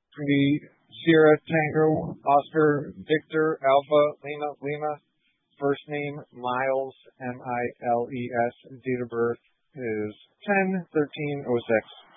be Sierra Tango Oscar Victor Alpha Lima Lima. First name Miles Miles. Date of birth is 10/13/06.